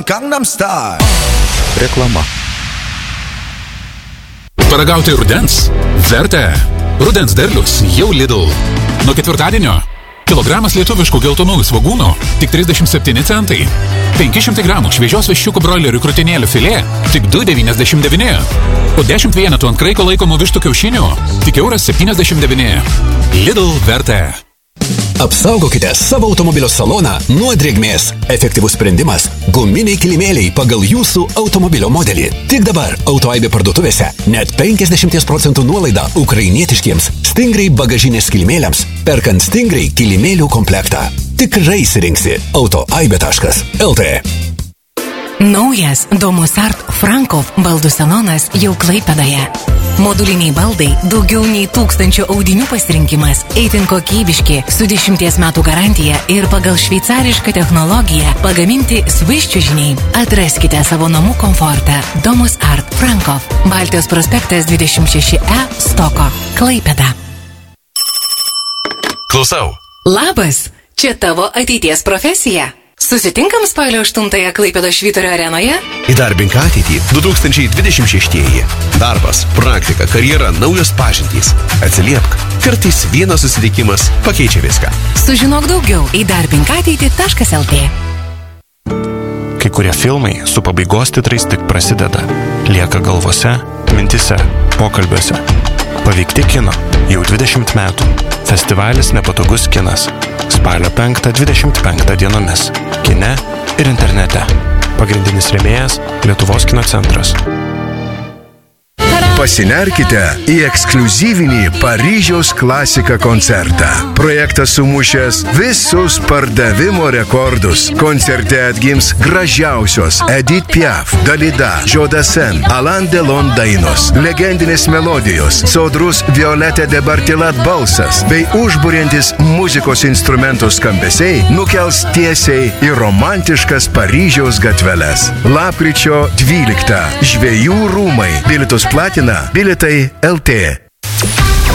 Gangnam Style. Reklama. Paragauti rudens? Verta. Rudens derlius jau Lidl. Nuo ketvirtadienio kilogramas lietuviškų geltonų svogūnų tik 37 centai. 500 gramų šviežios viščiukų broilerių krūtinėlių filė tik 2,99. O 10 vienetų ant kraiko laikomų vištų kiaušinių tik €1,79. Lidl Verta. Apsaugokite savo automobilio saloną nuo drėgmės. Efektyvus sprendimas – guminiai kilimėliai pagal jūsų automobilio modelį. Tik dabar Autoaibė parduotuvėse net 50% nuolaida ukrainietiškiems Stingray bagažinės kilimėliams, perkant Stingray kilimėlių komplektą. Tikrai įsirinksi autoaibė.lt. Naujas Domus Art Frankov baldų salonas jau Klaipėdoje. Moduliniai baldai, daugiau nei 1000 audinių pasirinkimas, itin kokybiški, su 10 metų garantija ir pagal šveicarišką technologiją pagaminti Swiss čiužiniai. Atraskite savo namų komfortą. Domus Art Frankov, Baltijos prospektas 26E, Stoko, Klaipėda. Klausau. Labas, čia tavo ateities profesija. Susitinkam spalio 8 Klaipėdos Švyturio arenoje? Įdarbink ateitį 2026. Darbas, praktika, karjera, naujos pažintys. Atsiliepk. Kartais vienas susitikimas pakeičia viską. Sužinok daugiau įdarbinkateitį.lt. Kai kurie filmai su pabaigos titrais tik prasideda. Lieka galvose, mintise, pokalbiuose. Paveikti kino jau 20 metų. Festivalis Nepatogus kinas. Spalio 5-25 dienomis. Kine ir internete. Pagrindinis rėmėjas Lietuvos kino centras. Pasinerkite į ekskliuzyvinį Paryžiaus klasika koncertą. Projektas sumušęs visus pardavimo rekordus. Koncerte atgims gražiausios Edith Piaf, Dalida, Jodasen, Alain Delon dainos, legendinės melodijos, sodrus Violette de Bartilat balsas bei užburiantis muzikos instrumentų skambesiai nukels tiesiai į romantiškas Paryžiaus gatveles. Lapkričio 12. Žvejų rūmai. Bilietus platina Bilietai LT.